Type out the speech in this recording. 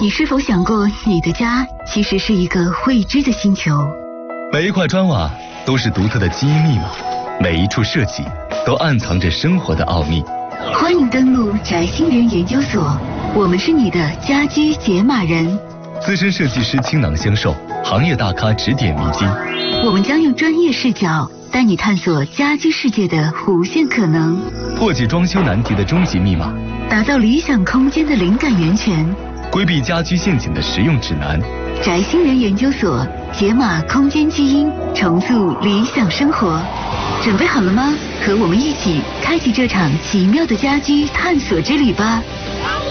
你是否想过，你的家其实是一个未知的星球？ 每一块砖瓦都是独特的基因密码，每一处设计都暗藏着生活的奥秘。 欢迎登录宅星人研究所，我们是你的家居解码人。 资深设计师倾囊相授，行业大咖指点迷津。 我们将用专业视角带你探索家居世界的无限可能， 破解装修难题的终极密码， 打造理想空间的灵感源泉， 规避家居陷阱的实用指南。 宅星人研究所解码空间基因，重塑理想生活。准备好了吗？和我们一起开启这场奇妙的家居探索之旅吧。